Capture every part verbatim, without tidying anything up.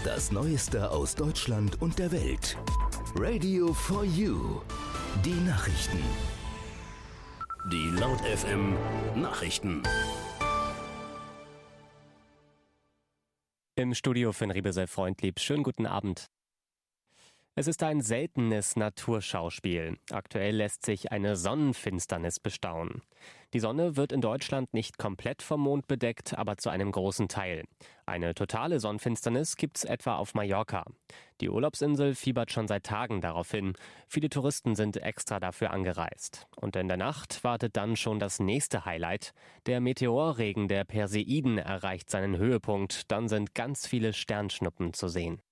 Das Neueste aus Deutschland und der Welt. Radio for You. Die Nachrichten. Die Laut F M Nachrichten. Im Studio für Riebesel Freundlieb. Schönen guten Abend. Es ist ein seltenes Naturschauspiel. Aktuell lässt sich eine Sonnenfinsternis bestaunen. Die Sonne wird in Deutschland nicht komplett vom Mond bedeckt, aber zu einem großen Teil. Eine totale Sonnenfinsternis gibt's etwa auf Mallorca. Die Urlaubsinsel fiebert schon seit Tagen darauf hin. Viele Touristen sind extra dafür angereist. Und in der Nacht wartet dann schon das nächste Highlight. Der Meteorregen der Perseiden erreicht seinen Höhepunkt. Dann sind ganz viele Sternschnuppen zu sehen.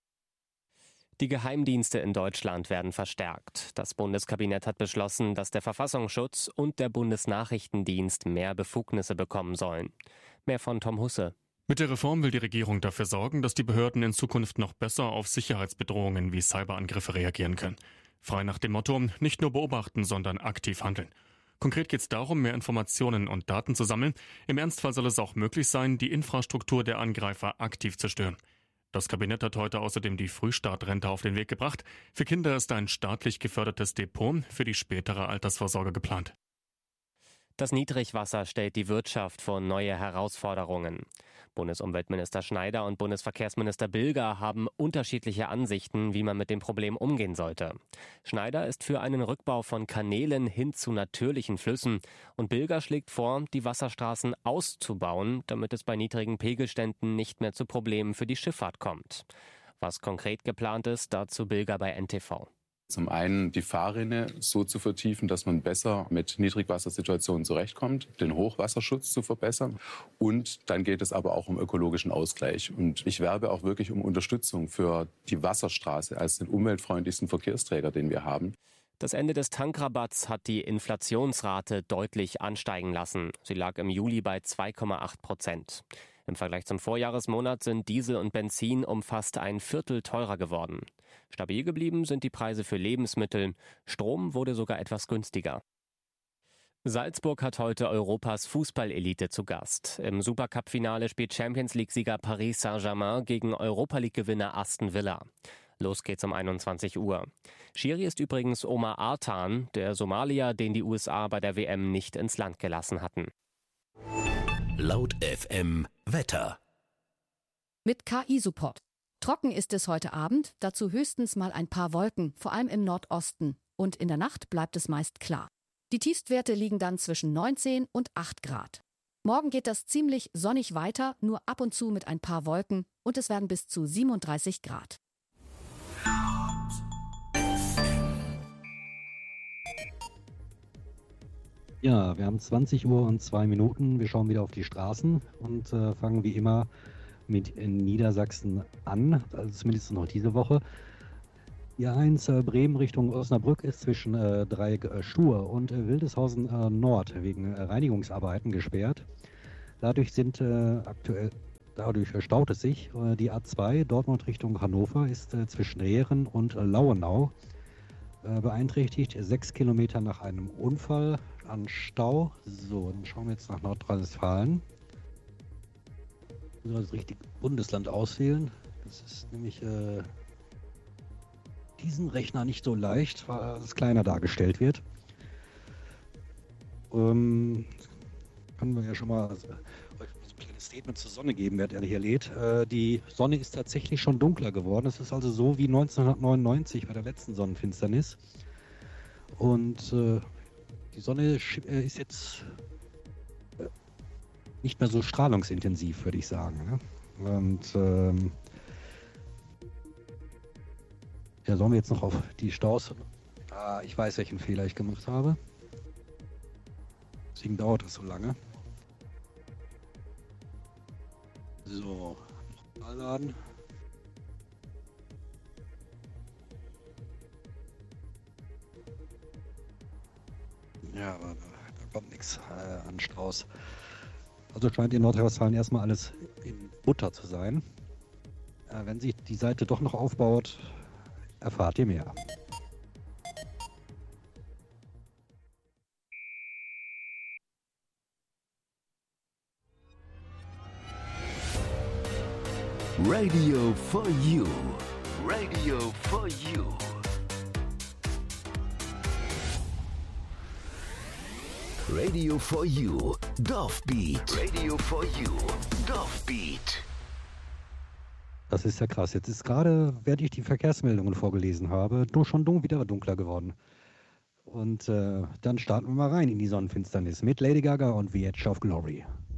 Die Geheimdienste in Deutschland werden verstärkt. Das Bundeskabinett hat beschlossen, dass der Verfassungsschutz und der Bundesnachrichtendienst mehr Befugnisse bekommen sollen. Mehr von Tom Husse. Mit der Reform will die Regierung dafür sorgen, dass die Behörden in Zukunft noch besser auf Sicherheitsbedrohungen wie Cyberangriffe reagieren können. Frei nach dem Motto, nicht nur beobachten, sondern aktiv handeln. Konkret geht es darum, mehr Informationen und Daten zu sammeln. Im Ernstfall soll es auch möglich sein, die Infrastruktur der Angreifer aktiv zu stören. Das Kabinett hat heute außerdem die Frühstartrente auf den Weg gebracht. Für Kinder ist ein staatlich gefördertes Depot für die spätere Altersvorsorge geplant. Das Niedrigwasser stellt die Wirtschaft vor neue Herausforderungen. Bundesumweltminister Schneider und Bundesverkehrsminister Bilger haben unterschiedliche Ansichten, wie man mit dem Problem umgehen sollte. Schneider ist für einen Rückbau von Kanälen hin zu natürlichen Flüssen und Bilger schlägt vor, die Wasserstraßen auszubauen, damit es bei niedrigen Pegelständen nicht mehr zu Problemen für die Schifffahrt kommt. Was konkret geplant ist, dazu Bilger bei N T V. Zum einen die Fahrrinne so zu vertiefen, dass man besser mit Niedrigwassersituationen zurechtkommt, den Hochwasserschutz zu verbessern. Und dann geht es aber auch um ökologischen Ausgleich. Und ich werbe auch wirklich um Unterstützung für die Wasserstraße als den umweltfreundlichsten Verkehrsträger, den wir haben. Das Ende des Tankrabatts hat die Inflationsrate deutlich ansteigen lassen. Sie lag im Juli bei zwei Komma acht Prozent. Im Vergleich zum Vorjahresmonat sind Diesel und Benzin um fast ein Viertel teurer geworden. Stabil geblieben sind die Preise für Lebensmittel. Strom wurde sogar etwas günstiger. Salzburg hat heute Europas Fußballelite zu Gast. Im Supercup-Finale spielt Champions-League-Sieger Paris Saint-Germain gegen Europa-League-Gewinner Aston Villa. Los geht's um einundzwanzig Uhr. Schiri ist übrigens Omar Artan, der Somalier, den die U S A bei der W M nicht ins Land gelassen hatten. Laut F M Wetter. Mit K I-Support. Trocken ist es heute Abend, dazu höchstens mal ein paar Wolken, vor allem im Nordosten. Und in der Nacht bleibt es meist klar. Die Tiefstwerte liegen dann zwischen neunzehn und acht Grad. Morgen geht das ziemlich sonnig weiter, nur ab und zu mit ein paar Wolken und es werden bis zu siebenunddreißig Grad. Ja, wir haben zwanzig Uhr und zwei Minuten. Wir schauen wieder auf die Straßen und äh, fangen wie immer mit in Niedersachsen an, also zumindest noch diese Woche. Die A eins äh, Bremen Richtung Osnabrück ist zwischen äh, Dreieck äh, Schur und äh, Wildeshausen äh, Nord wegen äh, Reinigungsarbeiten gesperrt. Dadurch sind äh, aktuell, dadurch staut es sich. Äh, die A zwei Dortmund Richtung Hannover ist äh, zwischen Rehren und äh, Lauenau äh, beeinträchtigt. Sechs Kilometer nach einem Unfall an Stau. So, dann schauen wir jetzt nach Nordrhein-Westfalen. Wir müssen das richtige Bundesland auswählen. Das ist nämlich äh, diesen Rechner nicht so leicht, weil es kleiner dargestellt wird. Ähm, können wir ja schon mal also, euch ein kleines Statement zur Sonne geben, wer hier lädt. Äh, die Sonne ist tatsächlich schon dunkler geworden. Es ist also so wie neunzehnhundertneunundneunzig bei der letzten Sonnenfinsternis. Und äh, die Sonne äh, ist jetzt äh, nicht mehr so strahlungsintensiv, würde ich sagen. Ne? Und ähm, ja, sollen wir jetzt noch auf die Staus? Ah, ich weiß, welchen Fehler ich gemacht habe. Deswegen dauert das so lange. So, noch laden. Ja, aber da, da kommt nichts äh, an Staus. Also scheint in Nordrhein-Westfalen erstmal alles in Butter zu sein. Äh, wenn sich die Seite doch noch aufbaut, erfahrt ihr mehr. Radio for You. Radio for You. Radio for You. Dorfbeat. Radio for You. Dorfbeat. Das ist ja krass. Jetzt ist gerade, während ich die Verkehrsmeldungen vorgelesen habe, nur schon dun- wieder dunkler geworden. Und äh, dann starten wir mal rein in die Sonnenfinsternis mit Lady Gaga und The Edge of Glory.